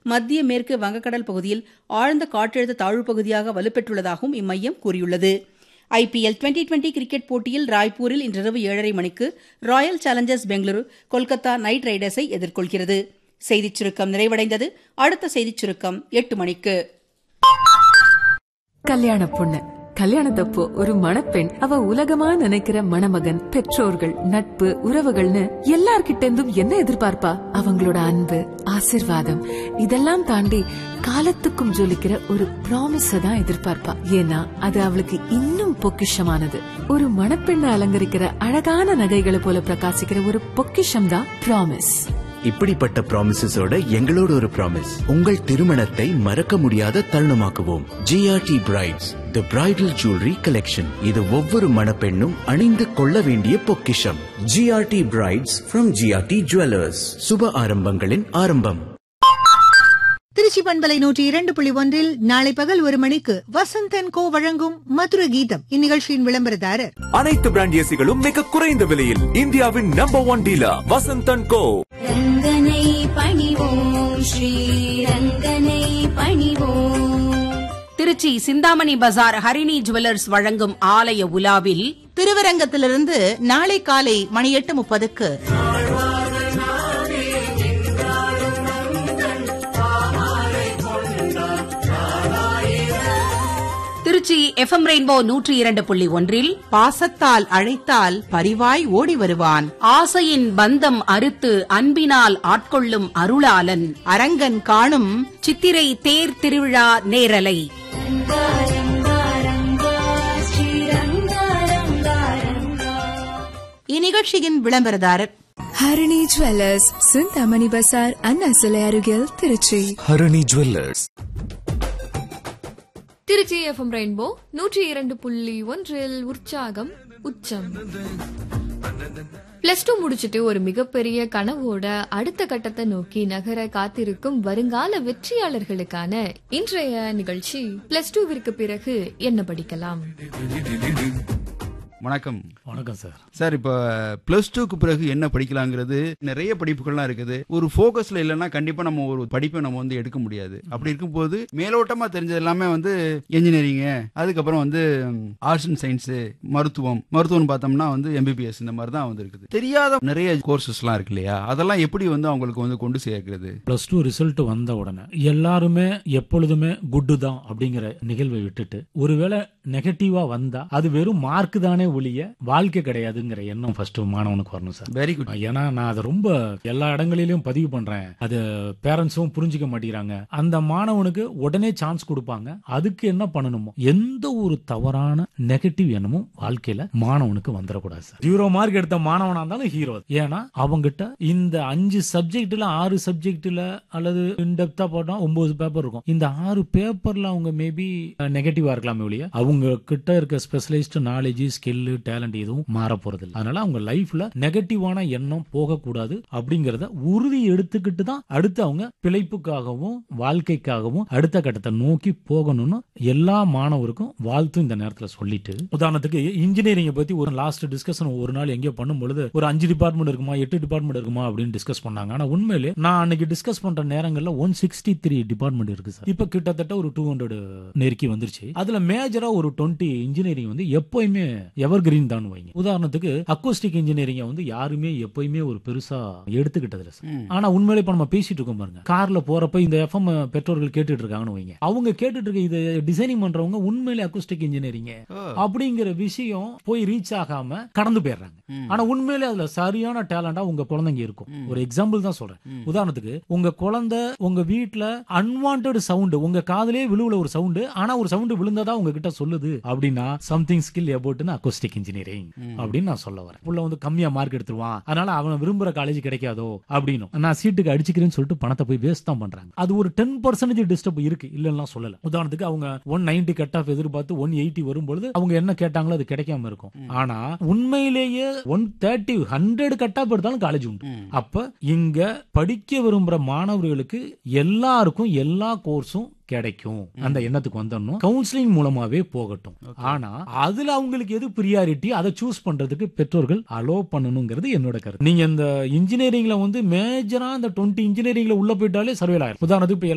மத்திய மேற்கு வங்கக்கடல் பகுதியில் ஆழ்ந்த காற்றழுத்த தாழ்வு பகுதியாக வலுப்பெற்றுள்ளதாகவும் இம்மையம் கூறியுள்ளது. IPL 2020 கிரிக்கெட் போட்டியில் ராய்ப்பூரில் இன்றிரவு 7:30 மணிக்கு Royal Challengers Bengaluru Kolkata night ரைடர்ஸை எதிர்கொள்கிறது. செய்திச் சுருக்கம் நிறைவடைந்தது. அடுத்த செய்திச் சுருக்கம் 8 மணிக்கு. கல்யாண பொண்ணு கல்யாணத்தப்போ ஒரு மணப்பெண் அவ உலகமா நினைக்கிற மணமகன், பெற்றோர்கள், நட்பு, உறவுகள்னு எல்லார்கிட்ட இருந்தும் என்ன எதிர்பார்ப்பா? அவங்களோட அன்பு, ஆசிர்வாதம் இதெல்லாம் தாண்டி காலத்துக்கும் ஜொலிக்கிற ஒரு ப்ராமிஸ தான் எதிர்பார்ப்பா. ஏன்னா அது அவளுக்கு இன்னும் பொக்கிஷமானது. ஒரு மணப்பெண்ணை அலங்கரிக்கிற அழகான நகைகளை போல பிரகாசிக்கிற ஒரு பொக்கிஷம் தான் ப்ராமிஸ். இப்படிப்பட்ட ப்ராமிசஸோட எங்களோட ஒரு ப்ராமிஸ், உங்கள் திருமணத்தை மறக்க முடியாத தருணமாக்குவோம். GRT பிரைட்ஸ் தி பிரைடல் ஜுவல்லரி கலெக்ஷன். இது ஒவ்வொரு மணப்பெண்ணும் அணிந்து கொள்ள வேண்டிய பொக்கிஷம். GRT brides from GRT jewellers. சுப ஆரம்பங்களின் ஆரம்பம். திருச்சி பண்பலை 102.1 நாளை பகல் 1 மணிக்கு வசந்தன் கோ வழங்கும் மதுர கீதம். இந்நிகழ்ச்சியின் விளம்பரதாரர் அனைத்து பிராண்ட் ஏசிகளும் மிக குறைந்த விலையில் இந்தியாவின் நம்பர் 1 டீலர் வசந்தன் கோ. ரங்கனை பணிவோம், ஸ்ரீ ரங்கனை பணிவோம். திருச்சி சிந்தாமணி பஜார் ஹரிணி ஜுவல்லர்ஸ் வழங்கும் ஆலய உலாவில் திருவரங்கத்திலிருந்து நாளை காலை மணி 8:30க்கு திருச்சி FM ரெயின்போ 102.1 பாசத்தால் அழைத்தால் பரிவாய் ஓடி வருவான். ஆசையின் பந்தம் அறுத்து அன்பினால் ஆட்கொள்ளும் அருளாளன். அரங்கன் காணும் சித்திரை தேர் திருவிழா நேரலை. இந்நிகழ்ச்சியின் விளம்பரதாரர் ஹரிணி ஜுவல்லர்ஸ், சிந்தாமணி பசார், அண்ணா சிலை அருகில், Trichy. Harini jewellers. Trichy FM rainbow 102.1 உற்சாகம் உச்சம். +2 முடிச்சிட்டு ஒரு மிகப்பெரிய கனவோட அடுத்த கட்டத்தை நோக்கி நகர காத்திருக்கும் வருங்கால வெற்றியாளர்களுக்கான இன்றைய நிகழ்ச்சி +2விற்கு பிறகு என்ன படிக்கலாம். வணக்கம். வணக்கம் சார். சார், இப்போ +2க்கு பிறகு என்ன படிக்கலாங்கிறது நிறைய படிப்புகள்லாம் இருக்குது. ஒரு ஃபோக்கஸ்ல இல்லைன்னா கண்டிப்பா நம்ம ஒரு படிப்பை நம்ம வந்து எடுக்க முடியாது. அப்படி இருக்கும்போது மேலோட்டமா தெரிஞ்சது எல்லாமே வந்து என்ஜினியரிங், அதுக்கப்புறம் வந்து ஆர்ட்ஸ் அண்ட் சயின்ஸ், மருத்துவம் பார்த்தோம்னா வந்து MBBS இந்த மாதிரி தான் வந்து இருக்குது. தெரியாத நிறைய கோர்சஸ்லாம் இருக்கு இல்லையா? அதெல்லாம் எப்படி வந்து அவங்களுக்கு வந்து கொண்டு சேர்க்கிறது? +2 ரிசல்ட் வந்த உடனே எல்லாருமே எப்பொழுதுமே குட்டு தான் அப்படிங்கிற நிகழ்வை விட்டுட்டு ஒருவேளை நெகட்டிவா வந்தா அது வெறும் மார்க் தானே ஒழிய வாழ்க்கை கிடையாதுங்கிற எண்ணம் ஃபர்ஸ்ட் மாணவனுக்கு வரணும் சார். Very good. ஏன்னா நான் அதை ரொம்ப எல்லா இடங்களிலும் பதிவு பண்றேன். அது பேரண்ட்ஸும் புரிஞ்சுக்க மாட்டேங்கிறாங்க. அந்த மாணவனுக்கு உடனே சான்ஸ் கொடுப்பாங்க. அதுக்கு என்ன பண்ணணுமோ எந்த ஒரு தவறான நெகட்டிவ் எண்ணமும் வாழ்க்கையில மாணவனுக்கு வந்துடக்கூடாது சார். 0 மார்க் எடுத்த மாணவனா இருந்தாலும் ஹீரோ. ஏன்னா அவங்கிட்ட இந்த 5 சப்ஜெக்ட்ல 6 சப்ஜெக்ட்ல அல்லது இன்டெப்தா போட்டா 9 பேப்பர் இருக்கும். இந்த 6 பேப்பர்ல அவங்க மேபி நெகட்டிவா இருக்கலாமே ஒழிய அவங்க கிட்ட இருக்க ஸ்பெஷலைஸ்ட் நாலேஜ், ஸ்கில், டேலண்ட் எதுவும் மாற போறது இல்லை. அதனால அவங்க லைஃப்ல நெகட்டிவான எண்ணம் போகக்கூடாது அப்படிங்கறத உறுதி எடுத்துக்கிட்டு தான் அடுத்து அவங்க பிழைப்புக்காகவும் வாழ்க்கைக்காகவும் அடுத்த கட்டத்தை நோக்கி போகணும்னு எல்லா மாணவருக்கும் வாழ்த்து இந்த நேரத்தில் சொல்லிட்டு, உதாரணத்துக்கு இன்ஜினியரிங் பத்தி ஒரு லாஸ்ட் டிஸ்கஷன் ஒரு நாள் எங்கேயோ பண்ணும்பொழுது ஒரு 5 டிபார்ட்மெண்ட் இருக்குமா 8 டிபார்ட்மெண்ட் இருக்குமா அப்படின்னு டிஸ்கஸ் பண்ணாங்க. ஆனா உண்மையிலே நான் அன்னைக்கு டிஸ்கஸ் பண்ற நேரங்கள்ல 163 டிபார்ட்மெண்ட் இருக்கு சார். இப்ப கிட்டத்தட்ட ஒரு 200 நெருக்கி வந்துருச்சு. அதுல மேஜரா ஒரு 20 இன்ஜினியரிங் வந்து எப்பயுமே எவர் கிரீன் தான் வைங்க. உதாரணத்துக்கு அக்கோஸ்டிக் இன்ஜினியரிங் வந்து யாருமே எப்பயுமே ஒரு பெருசா எடுத்துக்கிட்டது. ஆனா உண்மையிலே இப்ப நம்ம பேசிட்டு இருக்கோம் பாருங்க, கார்ல போறப்ப இந்த FM பெற்றோர்கள் கேட்டுட்டு இருக்காங்கன்னு வைங்க. அவங்க கேட்டுட்டு இருக்க இது டிசைனிங் பண்றவங்க உண்மையிலே அக்கோஸ்டிக் இன்ஜினியரிங் அப்படிங்கிற விஷயம் போய் ரீச் ஆகாம கடந்து போயிடுறாங்க. ஆனா உண்மையிலே அதுல சரியான டேலண்டா உங்க குழந்தைங்க இருக்கும். ஒரு எக்ஸாம்பிள் தான் சொல்றேன். உதாரணத்துக்கு உங்க குழந்தை உங்க வீட்டுல அன்வான்டட் சவுண்ட் உங்க காதலே விழுவுல ஒரு சவுண்ட், ஆனா ஒரு சவுண்ட் விழுந்ததா உங்ககிட்ட சொல்லுது அப்படின்னா something skill about acoustic engineering அப்படின்னு நான் சொல்ல வரேன். புள்ள வந்து கம்மியா மார்க் எடுத்துருவான், அதனால அவன் விரும்புற காலேஜ் கிடைக்காதோ அப்படின்னு நான் சீட்டுக்கு அடிச்சுக்கிறேன்னு சொல்லிட்டு பணத்தை போய் வேஸ்ட் தான் பண்றாங்க. அது ஒரு 10% டிஸ்டர்ப் இருக்கு, இல்லன்னா சொல்லல. உதாரணத்துக்கு அவங்க 190 கட் ஆஃப் எதிர்பார்த்து 180 வரும்பொழுது அவங்க என்ன கேட்டாங்களோ அது கிடைக்காம இருக்கும். ஆனா உண்மையிலேயே 130 100 கட் ஆஃப் எடுத்தாலும் காலேஜ் உண்டு. அப்ப இங்க படிக்க விரும்புற மாணவர்களுக்கு எல்லாருக்கும் எல்லா கோர்ஸும் கிடைக்கும். அந்த எண்ணத்துக்கு வந்துடணும். கவுன்சிலிங் மூலமாவே போகட்டும். ஆனா அதுல அவங்களுக்கு எது பிரியாரிட்டி அதை சூஸ் பண்றதுக்கு பெற்றோர்கள் அலோ பண்ணணுங்கிறது என்னோட கருத்து. நீங்க இந்த இன்ஜினியரிங்ல வந்து மேஜரா இந்த 20 இன்ஜினியரிங்ல உள்ள போயிட்டாலே சர்வேல் ஆயிரும். உதாரணத்துக்கு